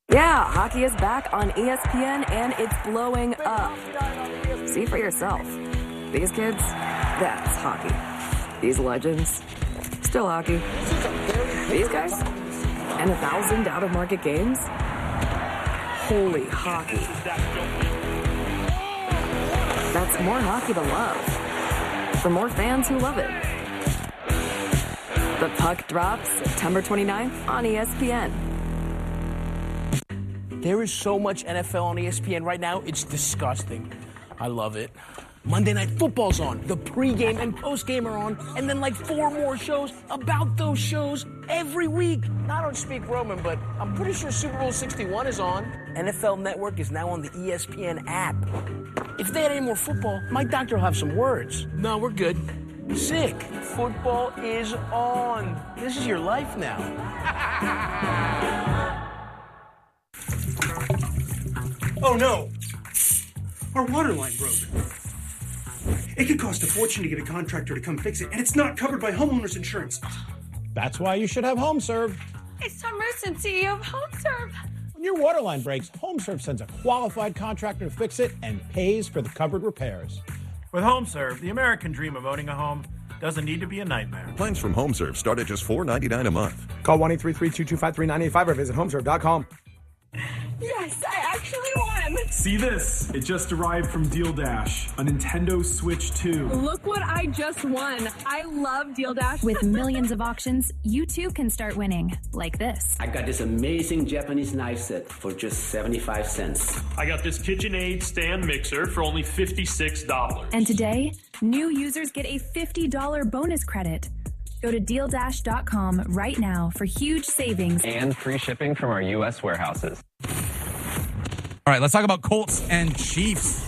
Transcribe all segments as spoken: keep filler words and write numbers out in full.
Yeah, hockey is back on E S P N, and it's blowing up. See for yourself. These kids, that's hockey. These legends, still hockey. These guys, and a thousand out-of-market games. Holy hockey. That's more hockey to love. For more fans who love it. The puck drops September twenty-ninth on E S P N. There is so much N F L on E S P N right now, it's disgusting. I love it. Monday Night Football's on, the pregame and postgame are on, and then like four more shows about those shows every week. I don't speak Roman, but I'm pretty sure Super Bowl sixty-one is on. N F L Network is now on the E S P N app. If they had any more football, my doctor will have some words. No, we're good. Sick. Football is on. This is your life now. Oh no! Our water line broke. It could cost a fortune to get a contractor to come fix it, and it's not covered by homeowners insurance. That's why you should have HomeServe. It's Tom Merson, C E O of HomeServe. When your water line breaks, HomeServe sends a qualified contractor to fix it and pays for the covered repairs. With HomeServe, the American dream of owning a home doesn't need to be a nightmare. Plans from HomeServe start at just four dollars and ninety-nine cents a month. Call one eight three three, two two five, three nine eight five or visit homeserve dot com. Yes, I actually won. See this? It just arrived from Deal Dash, a Nintendo Switch two. Look what I just won. I love Deal Dash. With millions of auctions, you too can start winning, like this. I got this amazing Japanese knife set for just seventy-five cents. I got this KitchenAid stand mixer for only fifty-six dollars. And today, new users get a fifty dollars bonus credit. Go to deal dash dot com right now for huge savings and free shipping from our U S warehouses. All right, let's talk about Colts and Chiefs.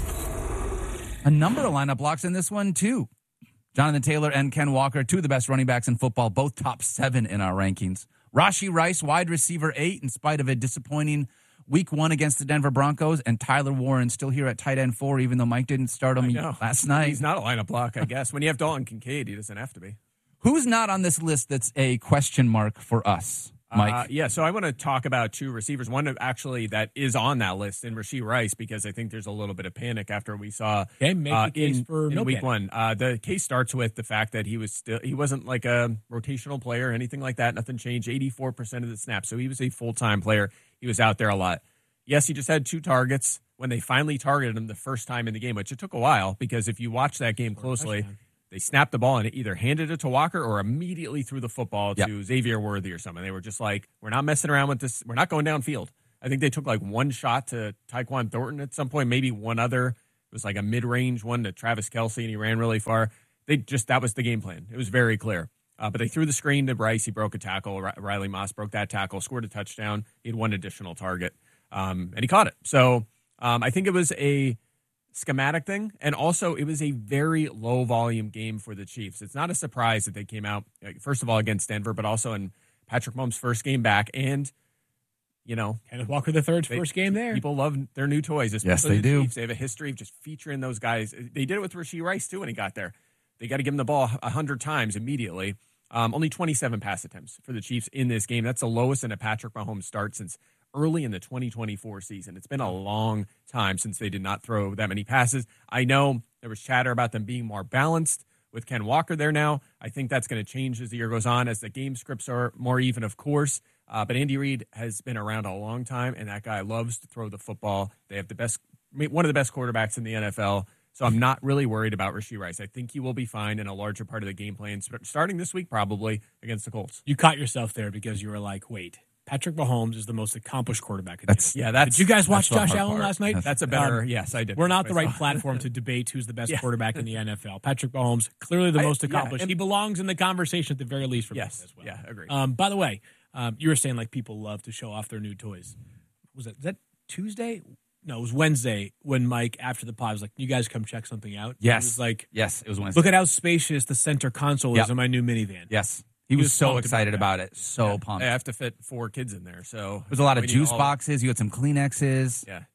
A number of lineup blocks in this one, too. Jonathan Taylor and Ken Walker, two of the best running backs in football, both top seven in our rankings. Rashee Rice, wide receiver eight, in spite of a disappointing week one against the Denver Broncos, and Tyler Warren still here at tight end four, even though Mike didn't start him last night. He's not a lineup block, I guess. When you have Dalton Kincaid, he doesn't have to be. Who's not on this list that's a question mark for us, Mike? Uh, yeah, so I want to talk about two receivers. One actually that is on that list in Rashee Rice, because I think there's a little bit of panic after we saw okay, make uh, the case in, for in no week panic. one. Uh, the case starts with the fact that he was still he wasn't like a rotational player or anything like that. Nothing changed. eighty-four percent of the snaps, so he was a full time player. He was out there a lot. Yes, he just had two targets when they finally targeted him the first time in the game, which it took a while, because if you watch that game closely, they snapped the ball and it either handed it to Walker or immediately threw the football yep. to Xavier Worthy or something. They were just like, we're not messing around with this. We're not going downfield. I think they took like one shot to Tyquan Thornton at some point, maybe one other. It was like a mid-range one to Travis Kelce, and he ran really far. They just That was the game plan. It was very clear. Uh, but they threw the screen to Rice. He broke a tackle. Riley Moss broke that tackle, scored a touchdown. He had one additional target, um, and he caught it. So um, I think it was a schematic thing, and also it was a very low volume game for the Chiefs. It's not a surprise that they came out, first of all, against Denver, but also in Patrick Mahomes' first game back, and you know, Kenneth Walker the third's first game there. People love their new toys, especially yes, they the do. Chiefs. They have a history of just featuring those guys. They did it with Rashee Rice too when he got there. They got to give him the ball a hundred times immediately. Um, only twenty-seven pass attempts for the Chiefs in this game. That's the lowest in a Patrick Mahomes start since early in the twenty twenty-four season. It's been a long time since they did not throw that many passes. I know there was chatter about them being more balanced with Ken Walker there now. I think that's going to change as the year goes on, as the game scripts are more even, of course. Uh, but Andy Reid has been around a long time, and that guy loves to throw the football. They have the best, one of the best quarterbacks in the N F L. So I'm not really worried about Rashee Rice. I think he will be fine in a larger part of the game plan, starting this week probably against the Colts. You caught yourself there because you were like, wait, Patrick Mahomes is the most accomplished quarterback in the N F L. Yeah, that's, did you guys watch Josh Allen part. last night? That's, that's a better, um, yes, I did. We're not the right platform to debate who's the best yeah. quarterback in the N F L. Patrick Mahomes, clearly the most I, accomplished. Yeah, he belongs in the conversation at the very least for yes, me as well. Yeah, agreed. Um, by the way, um, you were saying like people love to show off their new toys. Was it, was that Tuesday? No, it was Wednesday when Mike, after the pod, was like, you guys come check something out. Yes. It was like, yes, it was Wednesday. Look at how spacious the center console yep. is in my new minivan. Yes. He, he was, was so excited about, about it. So yeah. pumped. I have to fit four kids in there. So there's a lot of juice boxes. You got some Kleenexes. Yeah.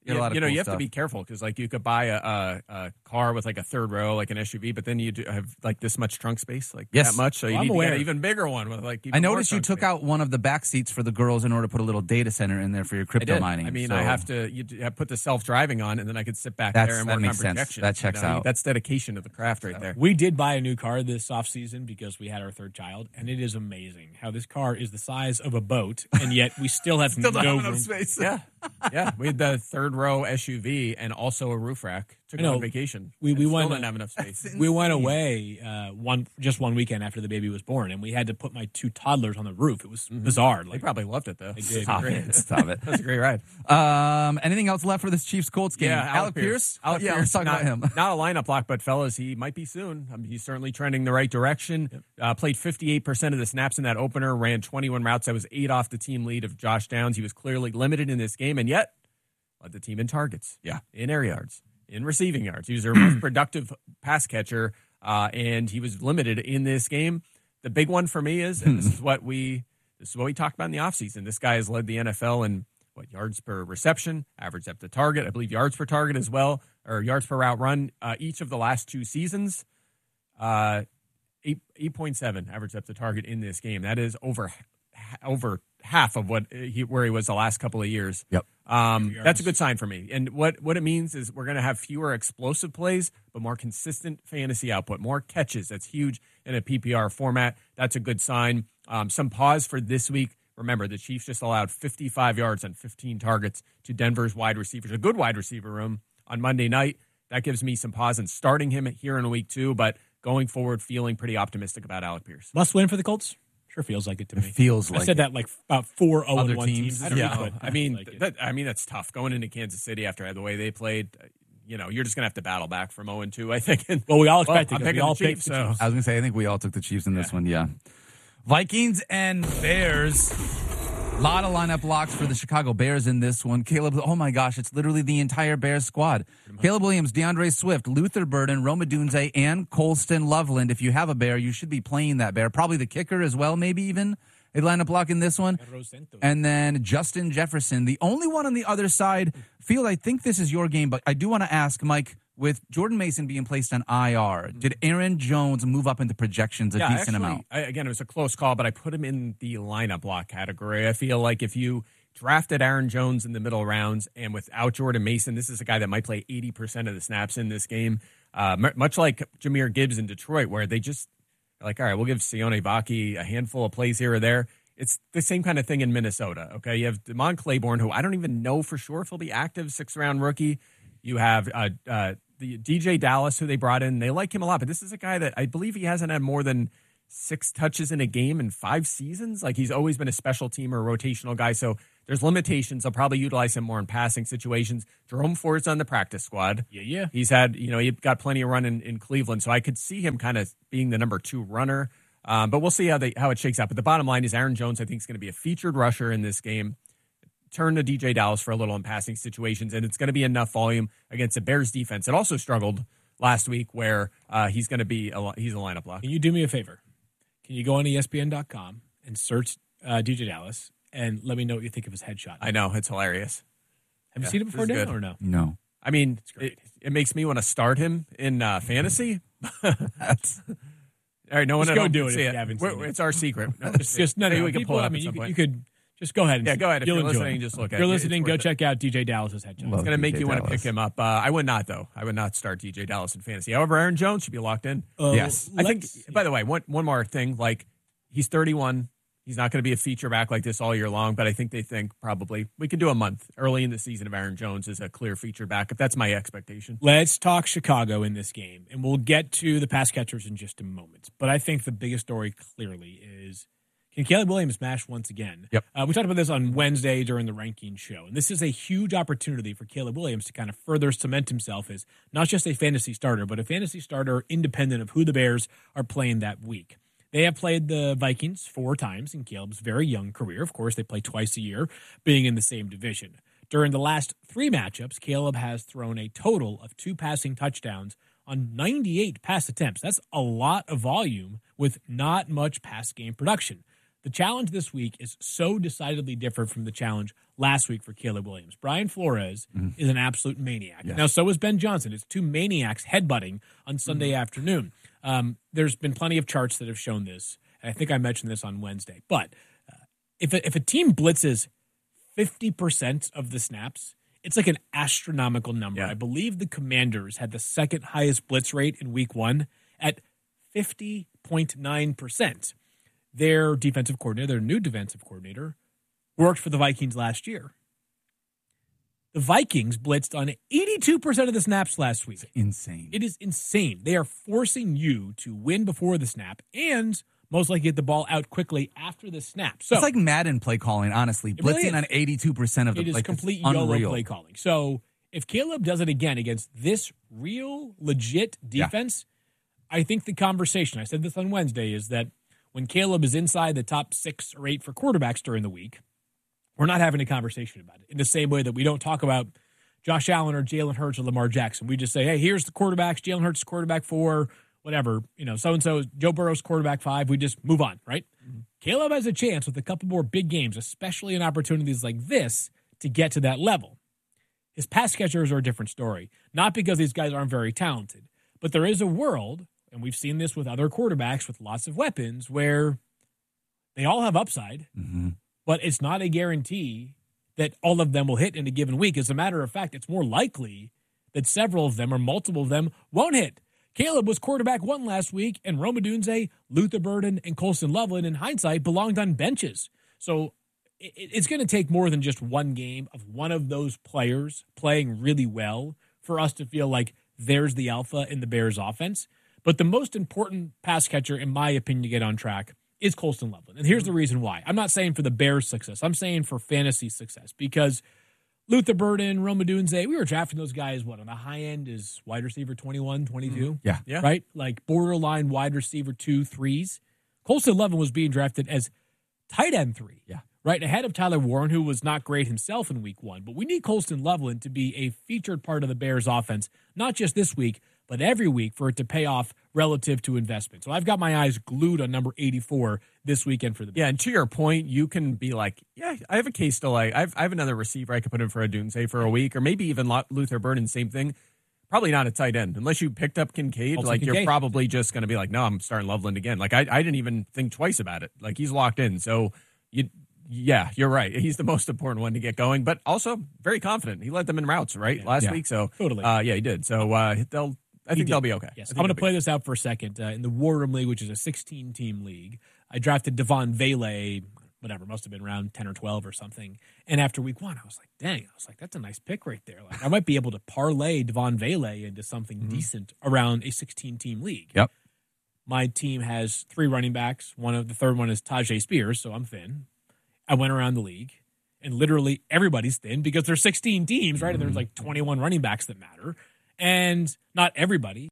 Get a lot of you know, cool you have stuff. to be careful because, like, you could buy a, a, a car with like a third row, like an S U V, but then you do have like this much trunk space, like Yes. that much. So you Well, I'm need to get aware. an even bigger one with like. Even I more noticed you trunk took space. out one of the back seats for the girls in order to put a little data center in there for your I crypto did. mining. I mean, so I have to you d- I put the self driving on, and then I could sit back That's- there and that work makes on sense. projection. That checks you know? out. That's dedication to the craft right there. We did buy a new car this off season because we had our third child, and it is amazing how this car is the size of a boat, and yet we still have Still no don't have enough room. space. Yeah, yeah. We had the third row S U V and also a roof rack. Took I it know. on vacation. We and we still went didn't have enough space. We went away uh, one just one weekend after the baby was born, and we had to put my two toddlers on the roof. It was bizarre. They Like probably loved it though. they did. Stop it. Stop it. That's a great ride. Um, anything else left for this Chiefs Colts game? Yeah, Alec Pierce. Alec yeah, Pierce, let's talk not, about him. Not a lineup lock, but fellas, he might be soon. I mean, he's certainly trending the right direction. Uh, played fifty-eight percent of the snaps in that opener, ran twenty-one routes. That was eight off the team lead of Josh Downs. He was clearly limited in this game, and yet led the team in targets. Yeah. In air yards, in receiving yards. He was their most productive pass catcher, uh, and he was limited in this game. The big one for me is, and this is what we this is what we talked about in the offseason. This guy has led the N F L in what yards per reception, average depth of target, I believe yards per target as well, or yards per route run. Uh, each of the last two seasons, uh, eight eight point seven average depth of target in this game. That is over over half of what he where he was the last couple of years. Yep. Um, that's a good sign for me. And what, what it means is we're going to have fewer explosive plays, but more consistent fantasy output, more catches. That's huge in a P P R format. That's a good sign. Um, some pause for this week. Remember, the Chiefs just allowed fifty-five yards on fifteen targets to Denver's wide receivers, a good wide receiver room on Monday night. That gives me some pause in starting him here in week two, but going forward, feeling pretty optimistic about Alec Pierce. Must win for the Colts. Sure feels like it to me. feels I like said it. that like about four oh Other and one teams, teams. I this don't week, know. but I mean, like it. that, I mean that's tough going into Kansas City after the way they played. You know, you're just gonna have to battle back from oh and two, I think. And, well, we all well, expected I'm because picking we all the picked Chiefs, the so Chiefs. I was going to say, I think we all took the Chiefs in this one, yeah. Vikings and Bears. A lot of lineup locks for the Chicago Bears in this one. Caleb, oh my gosh, it's literally the entire Bears squad. Caleb Williams, DeAndre Swift, Luther Burden, Roma Dunze, and Colston Loveland. If you have a Bear, you should be playing that Bear. Probably the kicker as well, maybe even a lineup lock in this one. And then Justin Jefferson, the only one on the other side. Field, I think this is your game, but I do want to ask, Mike, with Jordan Mason being placed on I R, did Aaron Jones move up into projections a yeah, decent actually, amount? I, again, it was a close call, but I put him in the lineup lock category. I feel like if you drafted Aaron Jones in the middle rounds and without Jordan Mason, this is a guy that might play eighty percent of the snaps in this game, uh, m- much like Jahmyr Gibbs in Detroit, where they just are like, all right, we'll give Sione Vaki a handful of plays here or there. It's the same kind of thing in Minnesota, okay? You have Damon Claiborne, who I don't even know for sure if he'll be active, sixth-round rookie. You have uh, uh, the D J Dallas, who they brought in. They like him a lot, but this is a guy that I believe he hasn't had more than six touches in a game in five seasons. Like, he's always been a special team or a rotational guy, so there's limitations. They'll probably utilize him more in passing situations. Jerome Ford's on the practice squad. Yeah, yeah. He's had, you know, he got plenty of run in, in Cleveland, so I could see him kind of being the number two runner. Um, but we'll see how they how it shakes out. But the bottom line is Aaron Jones, I think, is going to be a featured rusher in this game. Turn to D J Dallas for a little in passing situations, and it's going to be enough volume against the Bears defense. It also struggled last week where uh, he's going to be a, he's a lineup lock. Can you do me a favor? Can you go on E S P N dot com and search uh, D J Dallas and let me know what you think of his headshot? I know, it's hilarious. Have Yeah, you seen it this before, is Dan, good. or no? No. I mean, it, it makes me want to start him in uh, fantasy. All right, no one Just at go home do can it see if it. you haven't We're- seen it. It's our secret. No, It's just no, maybe no. we can people, pull it I up mean, at you some could, point. you could just go ahead. And Yeah, see go it. ahead. If You'll you're enjoy listening, it. just look If at you're it. It's listening, worth go it. check out D J Dallas's headshot. Love It's going to make D J you want to Dallas. pick him up. Uh, I would not, though. I would not start D J Dallas in fantasy. However, Aaron Jones should be locked in. Uh, Yes. I think, let's- by the way, one, one more thing. Like, he's thirty-one. He's not going to be a feature back like this all year long, but I think they think probably we could do a month early in the season of Aaron Jones as a clear feature back. If that's my expectation. Let's talk Chicago in this game, and we'll get to the pass catchers in just a moment. But I think the biggest story clearly is, can Caleb Williams smash once again? Yep. Uh, we talked about this on Wednesday during the ranking show, and this is a huge opportunity for Caleb Williams to kind of further cement himself as not just a fantasy starter, but a fantasy starter independent of who the Bears are playing that week. They have played the Vikings four times in Caleb's very young career. Of course, they play twice a year, being in the same division. During the last three matchups, Caleb has thrown a total of two passing touchdowns on ninety-eight pass attempts. That's a lot of volume with not much pass game production. The challenge this week is so decidedly different from the challenge last week for Caleb Williams. Brian Flores mm. is an absolute maniac. Yes. Now, so is Ben Johnson. It's two maniacs headbutting on Sunday mm. afternoon. Um, there's been plenty of charts that have shown this, and I think I mentioned this on Wednesday. But uh, if, a, if a team blitzes fifty percent of the snaps, it's like an astronomical number. Yeah. I believe the Commanders had the second highest blitz rate in week one at fifty point nine percent. Their defensive coordinator, their new defensive coordinator, worked for the Vikings last year. The Vikings blitzed on eighty-two percent of the snaps last week. It's insane. It is insane. They are forcing you to win before the snap and most likely get the ball out quickly after the snap. So it's like Madden play calling, honestly. Blitzing really on eighty-two percent of the It is like, complete YOLO play calling. So if Caleb does it again against this real, legit defense, yeah. I think the conversation, I said this on Wednesday, is that when Caleb is inside the top six or eight for quarterbacks during the week, we're not having a conversation about it in the same way that we don't talk about Josh Allen or Jalen Hurts or Lamar Jackson. We just say, hey, here's the quarterbacks. Jalen Hurts is quarterback four, whatever. You know, so-and-so, Joe Burrow's quarterback five. We just move on, right? Mm-hmm. Caleb has a chance with a couple more big games, especially in opportunities like this, to get to that level. His pass catchers are a different story. Not because these guys aren't very talented, but there is a world, and we've seen this with other quarterbacks with lots of weapons, where they all have upside, mm-hmm. but it's not a guarantee that all of them will hit in a given week. As a matter of fact, it's more likely that several of them or multiple of them won't hit. Caleb was quarterback one last week, and Rome Odunze, Luther Burden, and Colston Loveland, in hindsight, belonged on benches. So it's going to take more than just one game of one of those players playing really well for us to feel like there's the alpha in the Bears offense. But the most important pass catcher, in my opinion, to get on track is Colston Loveland. And here's the reason why. I'm not saying for the Bears' success. I'm saying for fantasy success, because Luther Burden, Rome Odunze, we were drafting those guys, what, on the high end is wide receiver twenty-one, twenty-two? Mm, yeah. yeah. Right? Like borderline wide receiver two, threes. Colston Loveland was being drafted as tight end three. Yeah. Right? Ahead of Tyler Warren, who was not great himself in week one. But we need Colston Loveland to be a featured part of the Bears offense, not just this week, but every week for it to pay off relative to investment. So I've got my eyes glued on number eighty-four this weekend for the Bears. Yeah, and to your point, you can be like, yeah, I have a case to like, I've, I have another receiver I could put in for a Odunze for a week, or maybe even Luther Burden, same thing. Probably not a tight end. Unless you picked up Kincaid, also like Kincaid. You're probably just going to be like, no, I'm starting Loveland again. Like, I, I didn't even think twice about it. Like, he's locked in. So, you, yeah, you're right. He's the most important one to get going, but also very confident. He led them in routes, right, yeah. last yeah. week. So, totally. Uh, yeah, he did. So, uh, they'll, I think they'll be okay. Yes. I'm going to play this out for a second. Uh, in the War Room League, which is a sixteen-team league, I drafted Devon Vele, whatever, must have been around ten or twelve or something. And after week one, I was like, dang, I was like, that's a nice pick right there. Like, I might be able to parlay Devon Vele into something mm-hmm. decent around a sixteen-team league. Yep. My team has three running backs. One of the third one is Tajay Spears, so I'm thin. I went around the league, and literally everybody's thin because there's sixteen teams, right? Mm-hmm. And there's like twenty-one running backs that matter. And not everybody,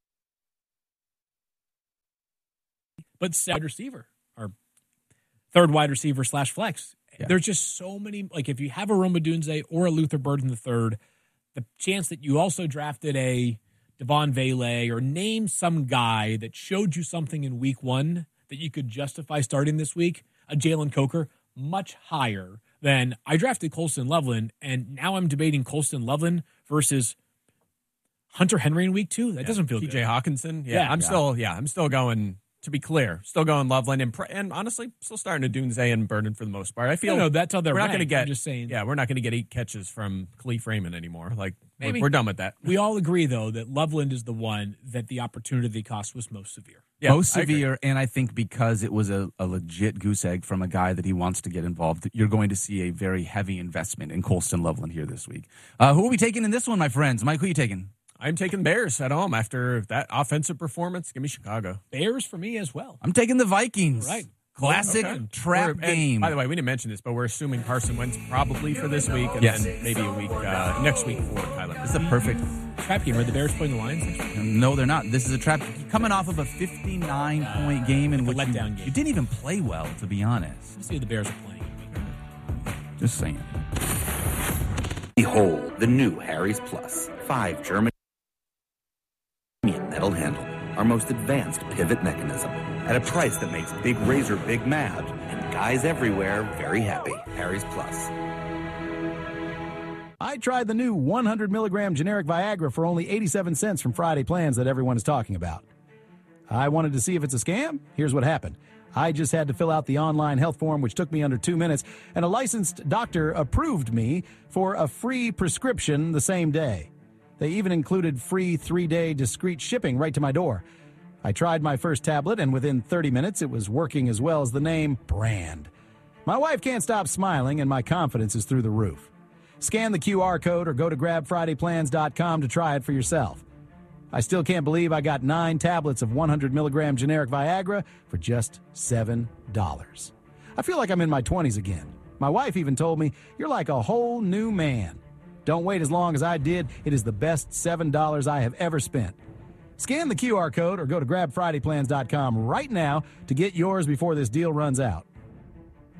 but wide receiver or third wide receiver slash flex. Yeah. There's just so many. Like, if you have a Rome Odunze or a Luther Burden the third, the chance that you also drafted a Devon Vele or name some guy that showed you something in week one that you could justify starting this week, a Jalen Coker, much higher than I drafted Colston Loveland, and now I'm debating Colston Loveland versus Hunter Henry in week two. That yeah. doesn't feel T J good. Hawkinson. Yeah, yeah. I'm yeah. still. Yeah, I'm still going. To be clear, still going Loveland and, and honestly, still starting to Odunze and Burden for the most part. I feel no, no that's how they're we're not going to get. I'm just saying. Yeah, we're not going to get eight catches from Khalif Raymond anymore. Like Maybe. We're, we're done with that. We all agree though that Loveland is the one that the opportunity cost was most severe. Yeah, most severe, and I think because it was a, a legit goose egg from a guy that he wants to get involved, you're going to see a very heavy investment in Colston Loveland here this week. Uh, who are we taking in this one, my friends? Mike, who are you taking? I'm taking Bears at home after that offensive performance. Give me Chicago. Bears for me as well. I'm taking the Vikings. All right. Classic okay. trap we're, game. By the way, we didn't mention this, but we're assuming Carson Wentz probably for this week, and yes. then maybe a week uh, next week for Kyler. This is a perfect trap game. Are the Bears playing the Lions? No, they're not. This is a trap. Coming off of a fifty-nine point game in like which a letdown you, game. you didn't even play well, to be honest. Let's see who the Bears are playing. Just saying. Behold the new Harry's Plus. Five German metal handle, our most advanced pivot mechanism, at a price that makes Big Razor Big mad and Guys everywhere, very happy. Harry's Plus. I tried the new one hundred milligram generic Viagra for only eighty-seven cents from Friday Plans that everyone is talking about. I wanted to see if it's a scam. Here's what happened. I just had to fill out the online health form, which took me under two minutes, and a licensed doctor approved me for a free prescription the same day. They even included free three-day discreet shipping right to my door. I tried my first tablet, and within thirty minutes, it was working as well as the name brand. My wife can't stop smiling, and my confidence is through the roof. Scan the Q R code or go to grab friday plans dot com to try it for yourself. I still can't believe I got nine tablets of one hundred milligram generic Viagra for just seven dollars. I feel like I'm in my twenties again. My wife even told me, "You're like a whole new man." Don't wait as long as I did. It is the best seven dollars I have ever spent. Scan the Q R code or go to grab friday plans dot com right now to get yours before this deal runs out.